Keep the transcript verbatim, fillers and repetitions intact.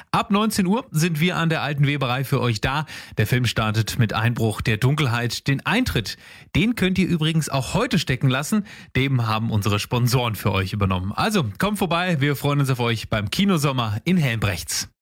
Ab neunzehn Uhr sind wir an der Alten Weberei für euch da. Der Film startet mit Einbruch der Dunkelheit. Den Eintritt, den könnt ihr übrigens auch heute stecken lassen. Dem haben unsere Sponsoren für euch übernommen. Also kommt vorbei, wir freuen uns auf euch beim Kinosommer in Helmbrechts.